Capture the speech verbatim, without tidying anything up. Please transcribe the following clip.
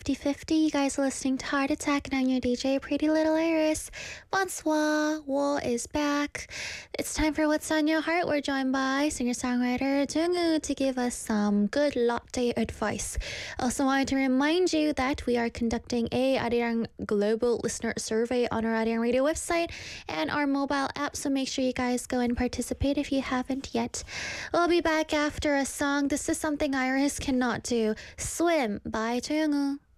fifty fifty. You guys are listening to Heart Attack, and I'm your D J, Pretty Little Iris. Bonsoir, War is back. It's time for What's on Your Heart. We're joined by singer-songwriter Jungwoo to give us some good latte advice. Also wanted to remind you that we are conducting a Arirang Global Listener Survey on our Arirang Radio website and our mobile app, so make sure you guys go and participate if you haven't yet. We'll be back after a song. This is something Iris cannot do. Swim by Jungwoo.